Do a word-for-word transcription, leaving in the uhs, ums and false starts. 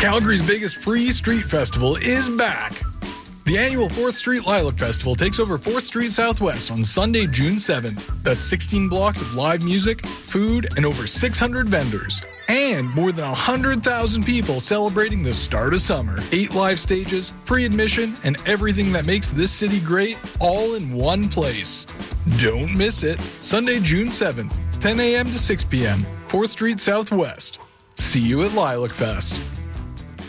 Calgary's biggest free street festival is back. The annual fourth Street Lilac Festival takes over fourth Street Southwest on Sunday, June seventh. That's sixteen blocks of live music, food, and over six hundred vendors. And more than one hundred thousand people celebrating the start of summer. Eight live stages, free admission, and everything that makes this city great, all in one place. Don't miss it. Sunday, June seventh, ten a.m. to six p.m., fourth Street Southwest. See you at Lilac Fest.